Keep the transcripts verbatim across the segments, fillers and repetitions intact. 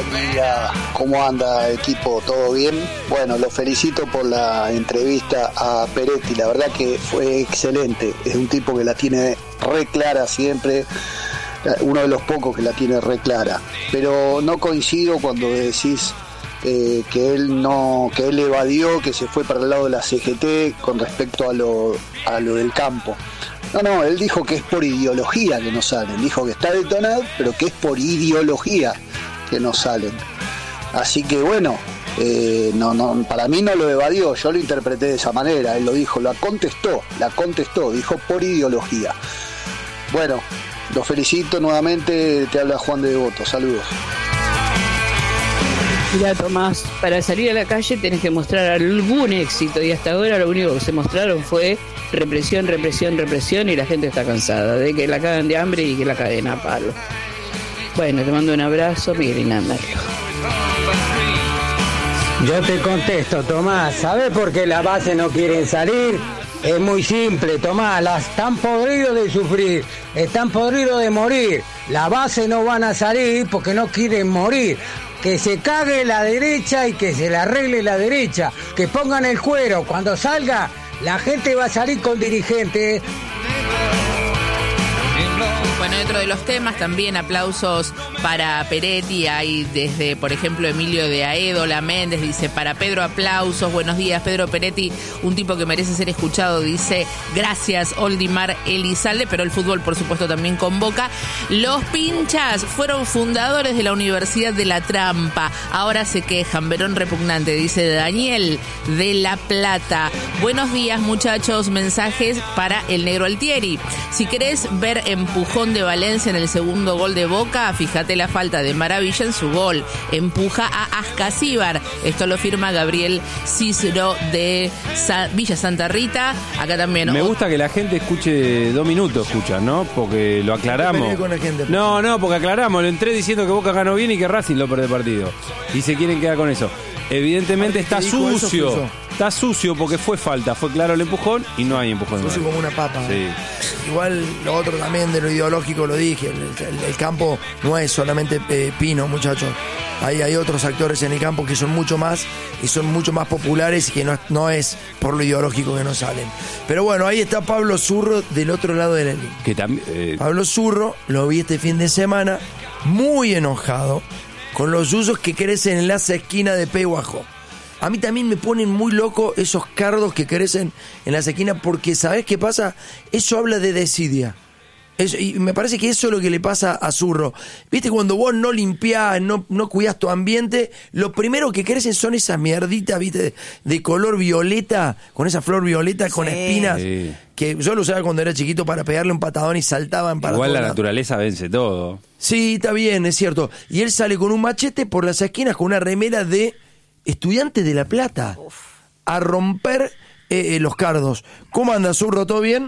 buen día. ¿Cómo anda, equipo? ¿Todo bien? Bueno, lo felicito por la entrevista a Peretti. La verdad que fue excelente. Es un tipo que la tiene re clara siempre. Uno de los pocos que la tiene re clara. Pero no coincido cuando decís eh, que él no, que él evadió, que se fue para el lado de la C G T con respecto a lo, a lo del campo. No, no, él dijo que es por ideología que no salen. Dijo que está detonado, pero que es por ideología que no salen. Así que bueno, eh, no, no, para mí no lo evadió, yo lo interpreté de esa manera. Él lo dijo, la contestó, la contestó, dijo por ideología. Bueno, lo felicito nuevamente, te habla Juan de Devoto, saludos. Mira, Tomás, para salir a la calle tenés que mostrar algún éxito y hasta ahora lo único que se mostraron fue represión, represión, represión y la gente está cansada de que la cagan de hambre y que la caen a palo. Bueno, te mando un abrazo, Miguel Inándaro. Yo te contesto, Tomás, ¿sabés por qué las bases no quieren salir? Es muy simple, Tomás, las están podridos de sufrir, están podridos de morir. Las bases no van a salir porque no quieren morir. Que se cague la derecha y que se le arregle la derecha. Que pongan el cuero. Cuando salga, la gente va a salir con dirigentes. Bueno, dentro de los temas también aplausos para Peretti. Hay desde, por ejemplo, Emilio de Aedo, Méndez dice, para Pedro aplausos, buenos días, Pedro Peretti, un tipo que merece ser escuchado, dice, gracias, Oldimar Elizalde, pero el fútbol, por supuesto, también convoca. Los pinchas fueron fundadores de la Universidad de La Trampa, ahora se quejan, verón repugnante, dice Daniel de La Plata. Buenos días, muchachos, mensajes para el Negro Altieri. Si querés ver empujón de Valencia en el segundo gol de Boca, fíjate la falta de Maravilla en su gol. Empuja a Ascasíbar. Esto lo firma Gabriel Cícero de Sa- Villa Santa Rita. Acá también. Me gusta que la gente escuche dos minutos, escucha, ¿no? Porque lo aclaramos. Con la gente, no, no, porque aclaramos. Lo entré diciendo que Boca ganó bien y que Racing lo perdió el partido. Y se quieren quedar con eso. Evidentemente está sucio. Está sucio porque fue falta. Fue claro el empujón y no hay empujón. Sucio como una papa. Sí. Igual lo otro también de lo ideológico lo dije. El, el, el campo no es solamente eh, Pino, muchachos. Hay, hay otros actores en el campo que son mucho más y son mucho más populares y que no, no es por lo ideológico que no salen. Pero bueno, ahí está Pablo Zurro del otro lado de la línea. Que también, eh... Pablo Zurro lo vi este fin de semana muy enojado con los usos que crecen en la esquina de Pehuajó. A mí también me ponen muy loco esos cardos que crecen en las esquinas porque, ¿sabés qué pasa? Eso habla de desidia. Eso, y me parece que eso es lo que le pasa a Zurro. Viste, cuando vos no limpiás, no, no cuidás tu ambiente, lo primero que crecen son esas mierditas, viste, de, de color violeta, con esa flor violeta, sí, con espinas, sí, que yo lo usaba cuando era chiquito para pegarle un patadón y saltaban para igual la lado. Naturaleza vence todo. Sí, está bien, es cierto. Y él sale con un machete por las esquinas con una remera de Estudiantes de La Plata. Uf. A romper eh, eh, los cardos. ¿Cómo anda, Zurro? ¿Todo bien?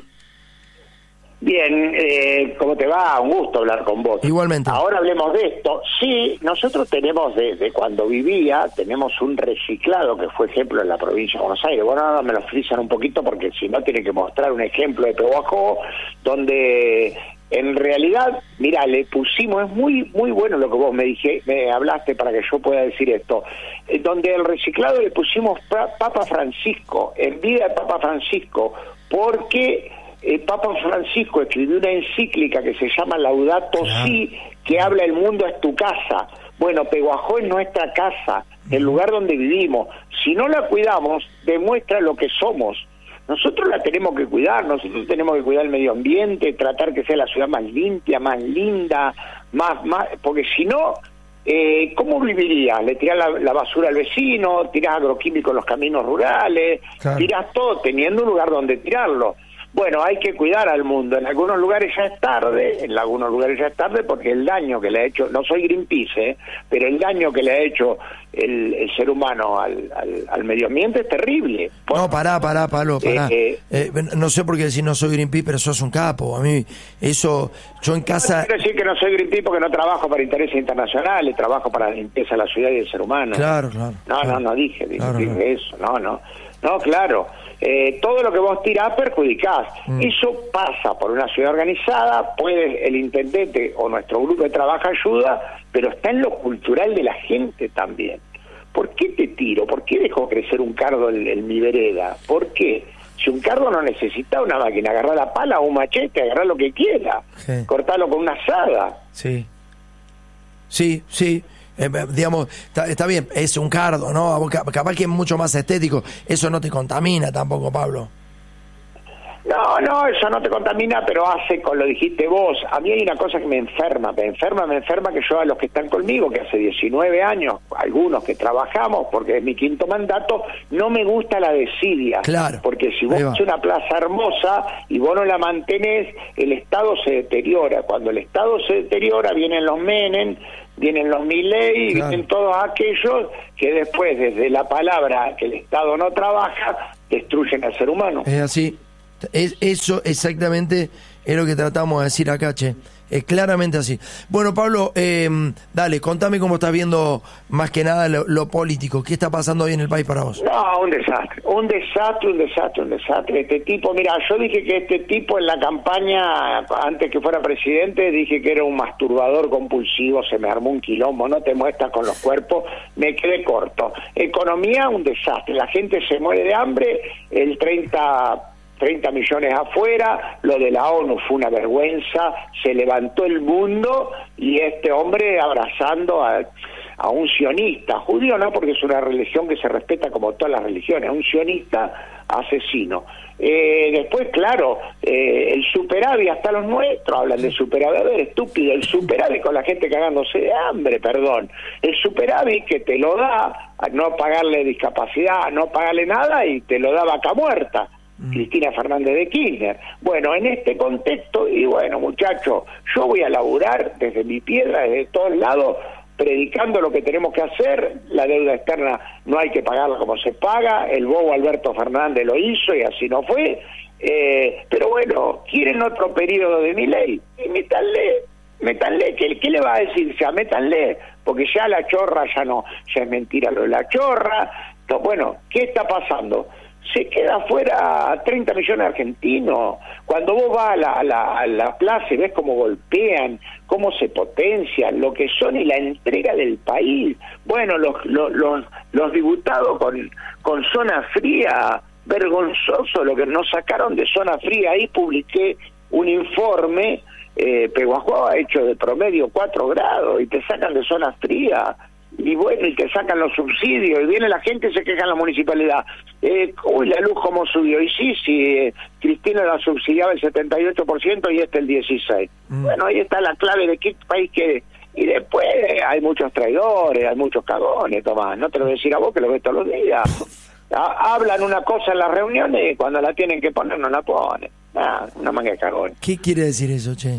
Bien, eh, ¿cómo te va? Un gusto hablar con vos. Igualmente. Ahora hablemos de esto. Sí, nosotros tenemos, desde cuando vivía, tenemos un reciclado que fue ejemplo en la provincia de Buenos Aires. Bueno, ahora me lo frisan un poquito porque si no tiene que mostrar un ejemplo de Pehuajó, donde en realidad, mira, le pusimos, es muy muy bueno lo que vos me dije, me hablaste para que yo pueda decir esto, eh, donde el reciclado le pusimos pa- Papa Francisco, en vida de Papa Francisco, porque eh, Papa Francisco escribió una encíclica que se llama Laudato Si, que habla el mundo es tu casa. Bueno, Pehuajó es nuestra casa, el lugar donde vivimos. Si no la cuidamos, demuestra lo que somos. Nosotros la tenemos que cuidar, nosotros tenemos que cuidar el medio ambiente, tratar que sea la ciudad más limpia, más linda, más, más, porque si no, eh, ¿cómo vivirías? Le tirás la, la basura al vecino, tirás agroquímicos en los caminos rurales, claro, tirás todo teniendo un lugar donde tirarlo. Bueno, hay que cuidar al mundo. En algunos lugares ya es tarde, en algunos lugares ya es tarde porque el daño que le ha hecho, no soy Greenpeace, ¿eh? Pero el daño que le ha hecho el, el ser humano al, al, al medio ambiente es terrible. Bueno, no, pará, pará, Pablo, pará. Eh, eh, eh, no sé por qué decir no soy Greenpeace, pero sos un capo. A mí, eso, yo en casa... No quiero decir que no soy Greenpeace porque no trabajo para intereses internacionales, trabajo para la limpieza de la ciudad y del ser humano. Claro, claro. No, claro, no, no dije, dije, claro, dije claro. eso, no, no. No, claro. Eh, todo lo que vos tirás perjudicás. Mm. Eso pasa por una ciudad organizada, puede el intendente o nuestro grupo de trabajo ayuda, pero está en lo cultural de la gente también. ¿Por qué te tiro? ¿Por qué dejo crecer un cardo en, en mi vereda? ¿Por qué? Si un cardo no necesita una máquina, agarrar la pala o un machete, agarrar lo que quiera, sí. Cortarlo con una azada. Sí, sí, sí. Eh, digamos, está, está bien, es un cardo, ¿no? Capaz que es mucho más estético. Eso no te contamina tampoco, Pablo. No, no, eso no te contamina, pero hace, con lo dijiste vos, a mí hay una cosa que me enferma, me enferma, me enferma, que yo a los que están conmigo, que hace diecinueve años, algunos que trabajamos, porque es mi quinto mandato, no me gusta la desidia. Claro. Porque si vos haces una plaza hermosa y vos no la mantenés, el Estado se deteriora. Cuando el Estado se deteriora, vienen los Menem, vienen los Milei, claro. Vienen todos aquellos que después, desde la palabra que el Estado no trabaja, destruyen al ser humano. Es así. Es, eso exactamente es lo que tratamos de decir acá, che. Es claramente así. Bueno, Pablo, eh, dale, contame cómo estás viendo más que nada lo, lo político. ¿Qué está pasando hoy en el país para vos? No, un desastre, un desastre, un desastre, un desastre. Este tipo, mira, yo dije que este tipo en la campaña, antes que fuera presidente, dije que era un masturbador compulsivo, se me armó un quilombo, no te muestras con los cuerpos, me quedé corto. Economía, un desastre, la gente se muere de hambre, el treinta... treinta millones afuera, lo de la ONU fue una vergüenza, se levantó el mundo y este hombre abrazando a, a un sionista, judío no, porque es una religión que se respeta como todas las religiones, un sionista asesino. Eh, después, claro, eh, el superávit, hasta los nuestros hablan de superávit, a ver, estúpido, el superávit con la gente cagándose de hambre, perdón, el superávit que te lo da a no pagarle discapacidad, a no pagarle nada y te lo da vaca muerta. Cristina Fernández de Kirchner. Bueno, en este contexto, y bueno, muchachos, yo voy a laburar desde mi piedra, desde todos lados, predicando lo que tenemos que hacer. La deuda externa no hay que pagarla como se paga, el bobo Alberto Fernández lo hizo y así no fue. Eh, pero bueno, ¿quieren otro periodo de Milei? Y métanle, métanle, ¿qué, ¿qué le va a decir? Ya métanle, porque ya la chorra ya no, ya es mentira lo de la chorra. Entonces, bueno, ¿qué está pasando? Se queda afuera treinta millones de argentinos. Cuando vos vas a la, a la, a la plaza y ves cómo golpean, cómo se potencian, lo que son y la entrega del país. Bueno, los los los, los diputados con, con zona fría, vergonzoso lo que nos sacaron de zona fría. Ahí publiqué un informe, eh, Pehuajó ha hecho de promedio cuatro grados y te sacan de zona fría. Y bueno, y te sacan los subsidios, y viene la gente y se queja en la municipalidad. Eh, uy, la luz cómo subió. Y sí, sí, eh, Cristina la subsidiaba el setenta y ocho por ciento y este el dieciséis por ciento. Mm. Bueno, ahí está la clave de qué país quiere. Y después hay muchos traidores, hay muchos cagones, Tomás. No te lo voy a decir a vos, que lo ves todos los días. Ha, hablan una cosa en las reuniones y cuando la tienen que poner no la ponen. Ah, una manga de cagones. ¿Qué quiere decir eso, che?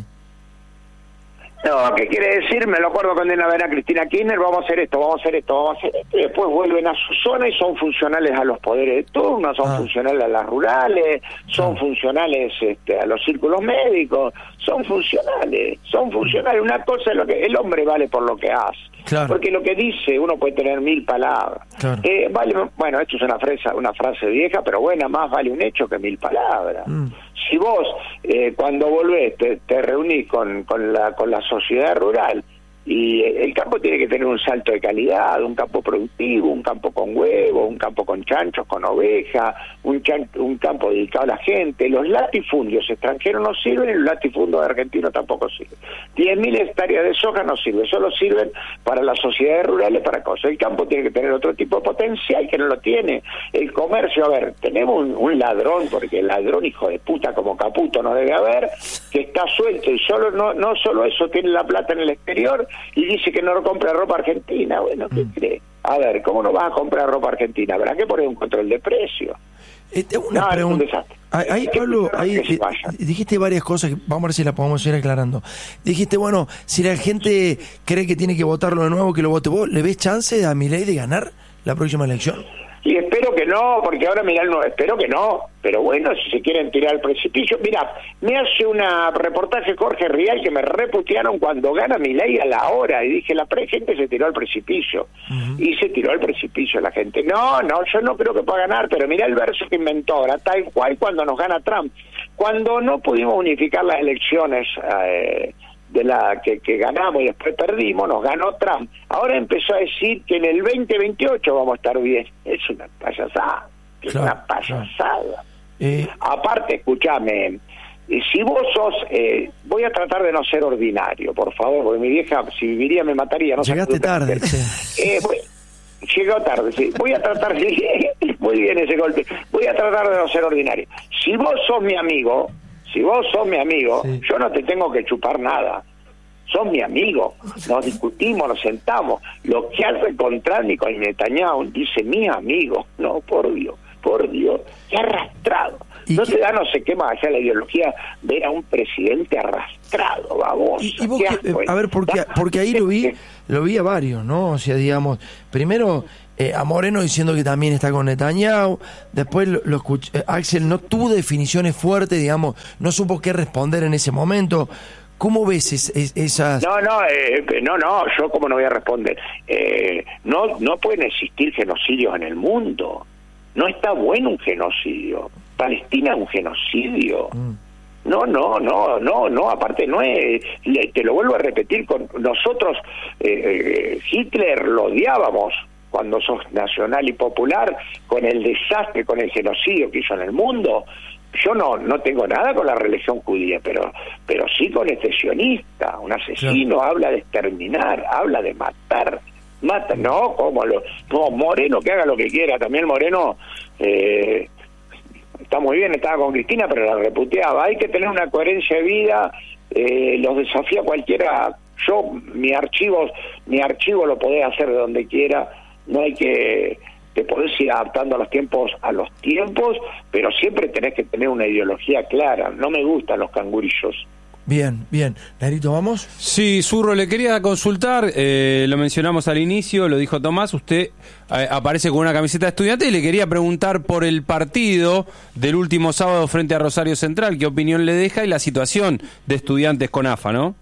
No, ¿qué quiere decir? Me lo acuerdo cuando iban a ver a Cristina Kirchner, vamos a hacer esto, vamos a hacer esto, vamos a hacer esto, y después vuelven a su zona y son funcionales a los poderes de turno, son ah. funcionales a las rurales, son ah. funcionales este, a los círculos médicos, son funcionales, son funcionales. Una cosa es lo que el hombre vale por lo que hace, claro. Porque lo que dice uno puede tener mil palabras. Claro. Eh, vale, bueno, esto es una frase, una frase vieja, pero buena, más vale un hecho que mil palabras. Mm. Si vos eh, cuando volvés te, te reunís con, con la con la sociedad rural y el campo tiene que tener un salto de calidad, un campo productivo, un campo con huevo, un campo con chanchos, con ovejas, un, chan, un campo dedicado a la gente. Los latifundios extranjeros no sirven y los latifundios argentinos tampoco sirven. diez mil hectáreas de soja no sirven, solo sirven para las sociedades rurales, para cosas. El campo tiene que tener otro tipo de potencial que no lo tiene. El comercio, a ver, tenemos un, un ladrón, porque el ladrón hijo de puta como Caputo no debe haber, que está suelto y solo no, no solo eso, tiene la plata en el exterior y dice que no compra ropa argentina. Bueno, ¿qué mm. cree? A ver, ¿cómo no vas a comprar ropa argentina? Habrá que poner un control de precio. Este, una no, pregunta. Es un ahí, ahí, Pablo, ahí, eh, dijiste varias cosas que vamos a ver si las podemos ir aclarando. Dijiste, bueno, si la gente cree que tiene que votarlo de nuevo, que lo vote vos, ¿le ves chance a Milei de ganar la próxima elección? Y espero que no, porque ahora mirá, no, espero que no, pero bueno, si se quieren tirar al precipicio, mira, me hace una reportaje Jorge Rial que me reputearon cuando gana Milei a la hora, y dije, la pre gente se tiró al precipicio, uh-huh. y se tiró al precipicio la gente, no, no, yo no creo que pueda ganar, pero mirá el verso que inventó ahora, tal cual cuando nos gana Trump, cuando no pudimos unificar las elecciones, eh, de la que, que ganamos y después perdimos, nos ganó Trump. Ahora empezó a decir que en el veinte veintiocho vamos a estar bien. Es una payasada, es claro, una payasada. Claro. Eh... Aparte, escúchame, si vos sos, eh, voy a tratar de no ser ordinario, por favor, porque mi vieja, si viviría, me mataría. No Llegaste tarde, sí. Eh, voy, llegó tarde, sí. Voy a tratar de... Muy bien ese golpe. Voy a tratar de no ser ordinario. Si vos sos mi amigo... Si vos sos mi amigo, sí. yo no te tengo que chupar nada. Sos mi amigo. Nos discutimos, nos sentamos. Lo que hace con Trump y con Netanyahu, dice mi amigo. No, por Dios, por Dios. Qué arrastrado. No qué? Te da no sé qué más allá la ideología ver a un presidente arrastrado, vamos. ¿Y, y vos qué, a ver, porque, porque ahí lo vi, lo vi a varios, ¿no? O sea, digamos, primero... Eh, a Moreno diciendo que también está con Netanyahu, después lo, lo escuché, eh, Axel no tuvo definiciones fuertes, digamos, no supo qué responder en ese momento. ¿Cómo ves es, es, esas...? No, no, eh, no, no, yo cómo no voy a responder. Eh, no, no pueden existir genocidios en el mundo. No está bueno un genocidio. Palestina es un genocidio. Mm. No, no, no, no, no, aparte no es, le, te lo vuelvo a repetir, con nosotros eh, Hitler lo odiábamos cuando sos nacional y popular, con el desastre, con el genocidio que hizo en el mundo. Yo no no tengo nada con la religión judía, pero pero sí con este sionista, un asesino, claro. Habla de exterminar, habla de matar, mata, no, como lo, no, Moreno que haga lo que quiera, también Moreno eh, está muy bien, estaba con Cristina, pero la reputeaba, hay que tener una coherencia de vida, eh, los desafía cualquiera, yo, mi archivo, mi archivo lo podés hacer de donde quiera, no hay que, te podés ir adaptando a los tiempos, a los tiempos, pero siempre tenés que tener una ideología clara, no me gustan los cangurillos. Bien, bien. Nerito, ¿vamos? Sí, Zurro, le quería consultar, eh, lo mencionamos al inicio, lo dijo Tomás, usted eh, aparece con una camiseta de estudiante y le quería preguntar por el partido del último sábado frente a Rosario Central, qué opinión le deja y la situación de Estudiantes con A F A, ¿no?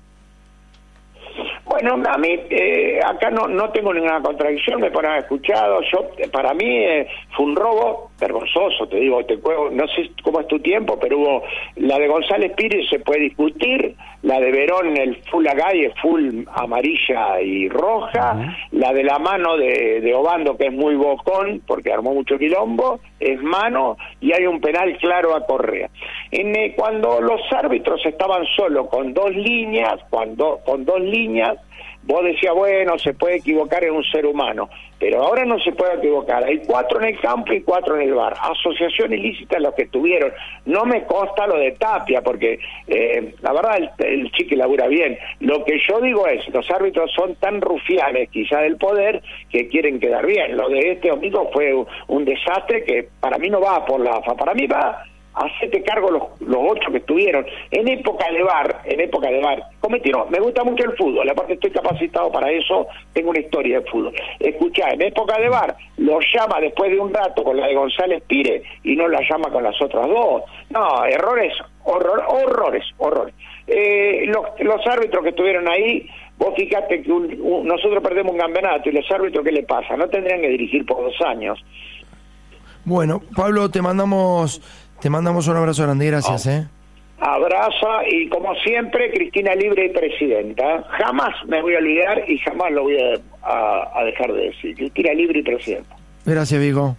Bueno, a mí eh, acá no no tengo ninguna contradicción, me ponen escuchado, yo para mí eh, fue un robo vergonzoso, te digo, te juego, no sé cómo es tu tiempo, pero hubo la de González Pires se puede discutir, la de Verón el full agalle, full amarilla y roja, uh-huh. La de la mano de, de Obando que es muy bocón porque armó mucho quilombo, es mano y hay un penal claro a Correa. En, eh, cuando los árbitros estaban solo con dos líneas, cuando con dos líneas, vos decías, bueno, se puede equivocar en un ser humano, pero ahora no se puede equivocar. Hay cuatro en el campo y cuatro en el bar. Asociación ilícita los que tuvieron. No me consta lo de Tapia, porque eh, la verdad el, el chique labura bien. Lo que yo digo es, los árbitros son tan rufianes, quizá del poder, que quieren quedar bien. Lo de este domingo fue un, un desastre que para mí no va por la A F A, para mí va... Hacete cargo los, los ocho que estuvieron en época de bar, en época de bar, cometieron, me gusta mucho el fútbol, aparte estoy capacitado para eso, tengo una historia de fútbol. Escuchá, en época de bar, lo llama después de un rato con la de González Pires y no la llama con las otras dos. No, errores, horror, horrores, horrores. Eh, los, los árbitros que estuvieron ahí, vos fíjate que un, un, nosotros perdemos un campeonato y los árbitros, ¿qué le pasa? No tendrían que dirigir por dos años. Bueno, Pablo, te mandamos... Te mandamos un abrazo grande, gracias, oh. ¿eh? Abraza y como siempre, Cristina libre y presidenta. Jamás me voy a olvidar y jamás lo voy a, a, a dejar de decir. Cristina libre y presidenta. Gracias, Vigo.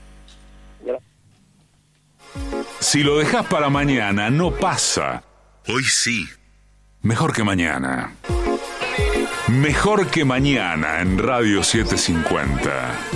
Si lo dejas para mañana, no pasa. Hoy sí. Mejor que mañana. Mejor que mañana en Radio setecientos cincuenta.